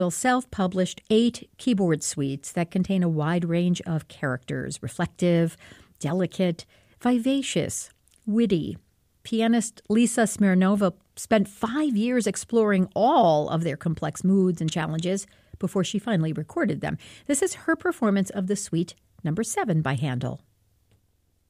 self-published 8 keyboard suites that contain a wide range of characters: reflective, delicate, vivacious, witty. Pianist Lisa Smirnova spent 5 years exploring all of their complex moods and challenges before she finally recorded them. This is her performance of the Suite No. 7 by Handel.